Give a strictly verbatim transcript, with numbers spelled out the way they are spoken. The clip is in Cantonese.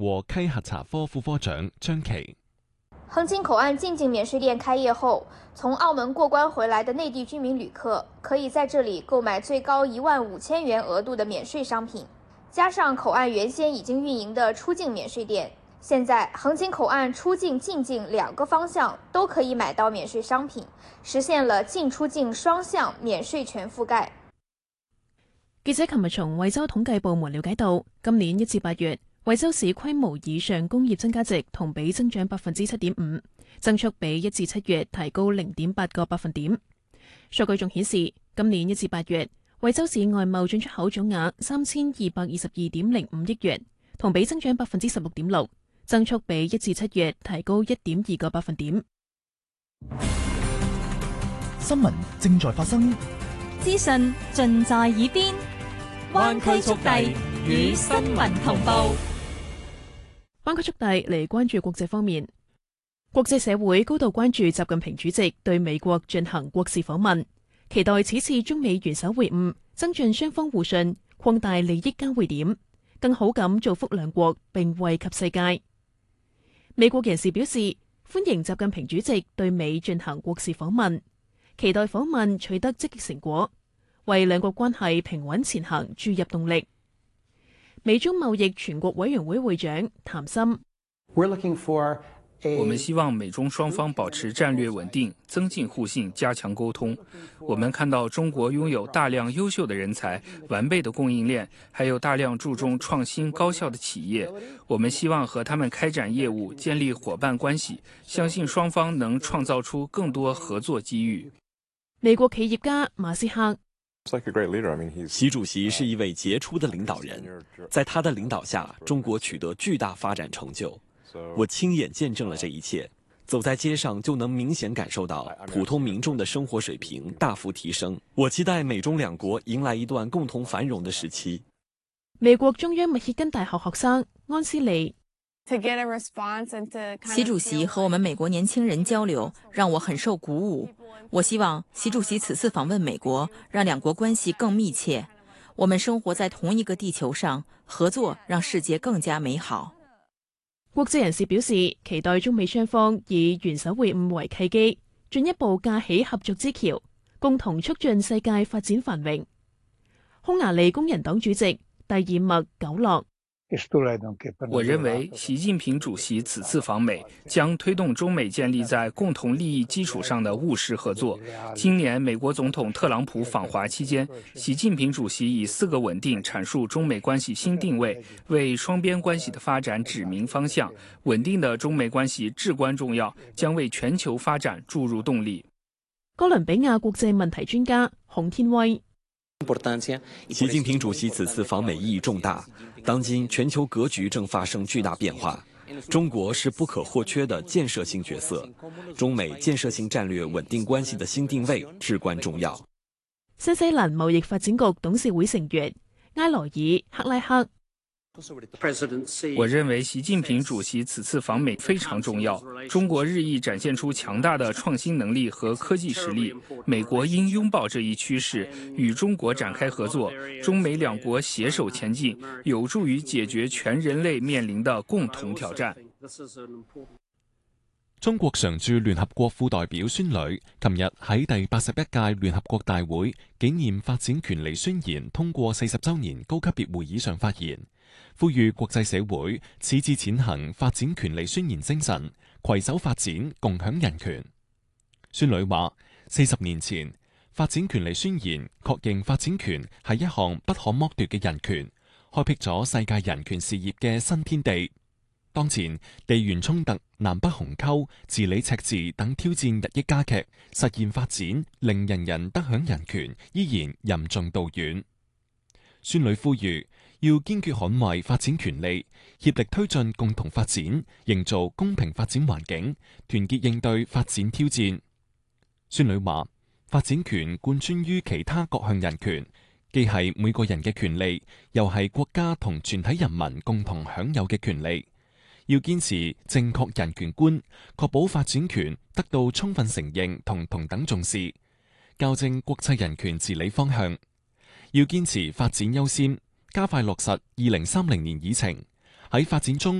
和稽核查科副科長張琪。 橫琴口岸进境免税店开业后，从澳门过关回来的内地居民旅客可以在这里购买最高一万五千元额度的免税商品。加上口岸原先已经运营的出境免税店，现在横琴口岸出境、进境兩個方向都可以買到免稅商品，實現了進出境雙向免稅全覆蓋。 記者琴日從惠州統計部門了解到，今年一至八月，惠州市規模以上工業增加值同比增長百分之七點五，增速比一至七月提高零點八個百分點。數據仲顯示，今年一至八月，惠州市外貿進出口總額三千二百二十二點零五億元，同比增長百分之十六點六，增速比一至七月提高一點二個百分點。 新聞正在發生， 資訊盡在耳邊，灣區速遞與新聞同步。 灣區速遞嚟關注國際方面，國際社會高度關注習近平主席對美國進行國事訪問。期待此次中美元首會晤增進雙方互信，擴大利益交匯點，更好咁造福兩國並惠及世界。美國人士表示歡迎習近平主席對美進行國事訪問，期待訪問取得積極成果，為兩國關係平穩前行注入動力。美中貿易全國委員會會長譚森， 我們希望美中雙方保持戰略穩定，增進互信，加強溝通。我們看到中國擁有大量優秀的人才、完備的供應鏈，還有大量注重創新高效的企業。我們希望和他們開展業務，建立夥伴關係，相信雙方能創造出更多合作機遇。 美國企業家馬斯克， 習主席是一位傑出的領導人，在他的領導下，中國取得巨大發展成就。我親眼見證了這一切，走在街上就能明顯感受到普通民眾的生活水平大幅提升。我期待美中兩國迎來一段共同繁榮的時期。 美國中央密歇根大學學生安斯利， 習主席和我們美國年輕人交流，讓我很受鼓舞。我希望習主席此次訪問美國，讓兩國關係更密切。我們生活在同一個地球上，合作讓世界更加美好。 國際人士表示，期待中美雙方以元首會晤為契機，進一步架起合作之橋，共同促進世界發展繁榮。匈牙利工人黨主席蒂爾麥久洛， 我認為習近平主席此次訪美將推動中美建立在共同利益基礎上的務實合作。今年美國總統特朗普訪華期間，習近平主席以四個穩定闡述中美關係新定位，為雙邊關係的發展指明方向。穩定的中美關係至關重要，將為全球發展注入動力。 哥倫比亞國際問題專家洪天威， 習近平主席此次訪美意義重大，當今全球格局正發生巨大變化，中國是不可或缺的建設性角色，中美建設性戰略穩定關係的新定位至關重要。 新西蘭貿易發展局董事會成員埃羅爾克拉克， 我認為習近平主席此次訪美非常重要，中國日益展現出強大的創新能力和科技實力，美國應擁抱這一趨勢，與中國展開合作，中美兩國攜手前進，有助於解決全人類面臨的共同挑戰。 中國常駐聯合國副代表孫磊琴日喺第八十一屆聯合國大會紀念發展權利宣言通過四十週年高級別會議上發言，呼籲國際社會矢志踐行發展權利宣言精神，攜手發展，共享人權。孫磊話：四十年前，發展權利宣言確認發展權係一項不可剝奪嘅人權，開闢咗世界人權事業嘅新天地。當前地緣衝突、南北鴻溝、治理赤字等挑戰日益加劇，實現發展令人人得享人權依然任重道遠。孫磊呼籲要堅決捍衛發展權利，協力推進共同發展，營造公平發展環境，團結應對發展挑戰。孫磊話：發展權貫穿於其他各項人權，既係每個人嘅權利，又係國家同全體人民共同享有嘅權利。要堅持正確人權觀，確保發展權得到充分承認同同等重視，校正國際人權治理方向。要堅持發展優先，加快落實二零三零年議程，喺發展中